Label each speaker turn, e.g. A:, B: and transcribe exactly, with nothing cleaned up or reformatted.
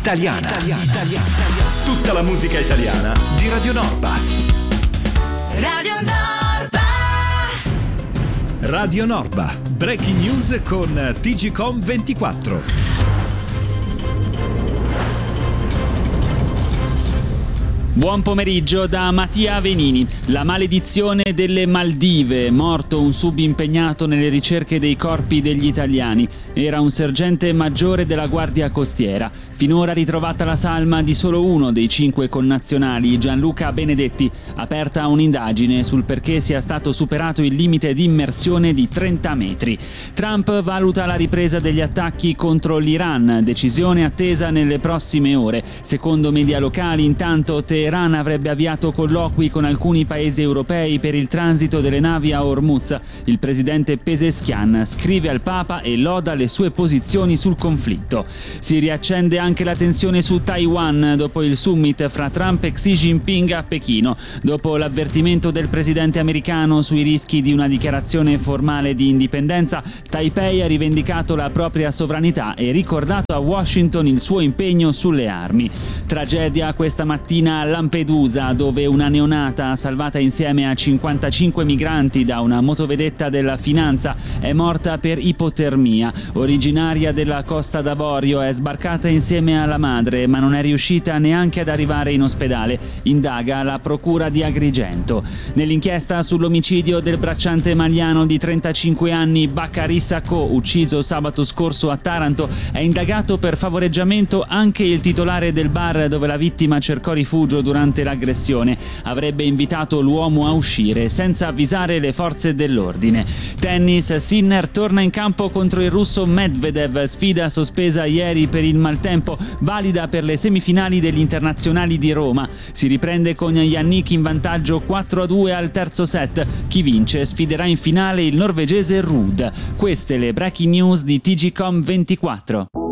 A: italiana. Italiana. Italiana. Tutta la musica italiana di Radio Norba.
B: Radio Norba.
A: Radio Norba. Breaking news con T G Com ventiquattro.
C: Buon pomeriggio da Mattia Venini. La maledizione delle Maldive, morto un subimpegnato nelle ricerche dei corpi degli italiani. Era un sergente maggiore della Guardia Costiera. Finora ritrovata la salma di solo uno dei cinque connazionali, Gianluca Benedetti. Aperta un'indagine sul perché sia stato superato il limite di immersione di trenta metri. Trump valuta la ripresa degli attacchi contro l'Iran, decisione attesa nelle prossime ore. Secondo media locali, intanto Teheran avrebbe avviato colloqui con alcuni paesi europei per il transito delle navi a Hormuz. Il presidente Pezeshkian scrive al Papa e loda le sue posizioni sul conflitto. Si riaccende anche la tensione su Taiwan dopo il summit fra Trump e Xi Jinping a Pechino. Dopo l'avvertimento del presidente americano sui rischi di una dichiarazione formale di indipendenza, Taipei ha rivendicato la propria sovranità e ricordato a Washington il suo impegno sulle armi. Tragedia questa mattina a Lampedusa, dove una neonata salvata insieme a cinquantacinque migranti da una motovedetta della Finanza è morta per ipotermia. Originaria della Costa d'Avorio, è sbarcata insieme alla madre, ma non è riuscita neanche ad arrivare in ospedale. Indaga la procura di Agrigento. Nell'inchiesta sull'omicidio del bracciante maliano di trentacinque anni Baccari Sacco, ucciso sabato scorso a Taranto, è indagato per favoreggiamento anche il titolare del bar dove la vittima cercò rifugio durante l'aggressione. Avrebbe invitato l'uomo a uscire senza avvisare le forze dell'ordine. Tennis, Sinner torna in campo contro il russo Medvedev, sfida sospesa ieri per il maltempo, valida per le semifinali degli internazionali di Roma. Si riprende con Jannik in vantaggio quattro a due al terzo set. Chi vince sfiderà in finale il norvegese Ruud. Queste le breaking news di T G Com ventiquattro.